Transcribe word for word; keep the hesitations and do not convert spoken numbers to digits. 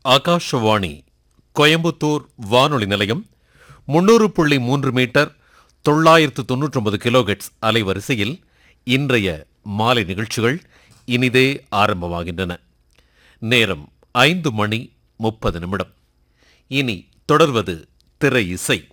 ஆகாஷவாணி கோயம்புத்தூர் வானொலி நிலையம் முன்னூறு புள்ளி மூன்று மீட்டர் தொள்ளாயிரத்து தொன்னூற்றி ஒன்பது கிலோஹெட்ஸ் அலைவரிசையில் இன்றைய மாலை நிகழ்ச்சிகள் இனிதே ஆரம்பமாகின்றன. நேரம் ஐந்து மணி முப்பது நிமிடம். இனி தொடர்வது திரை இசை.